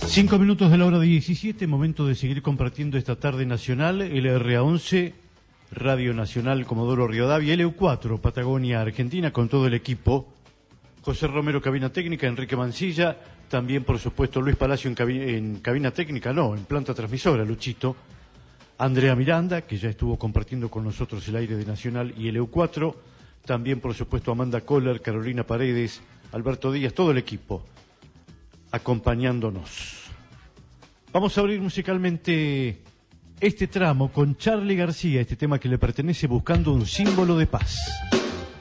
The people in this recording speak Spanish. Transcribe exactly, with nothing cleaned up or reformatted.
Cinco minutos de la hora diecisiete, momento de seguir compartiendo esta tarde nacional, L R A once, Radio Nacional Comodoro Rivadavia, L U cuatro, Patagonia, Argentina, con todo el equipo. José Romero, cabina técnica, Enrique Mancilla, también por supuesto Luis Palacio en cabina, en cabina técnica, no, en planta transmisora, Luchito. Andrea Miranda, que ya estuvo compartiendo con nosotros el aire de Nacional y L U cuatro. También por supuesto Amanda Kohler, Carolina Paredes, Alberto Díaz, todo el equipo acompañándonos. Vamos a abrir musicalmente este tramo con Charly García, este tema que le pertenece, Buscando un símbolo de paz.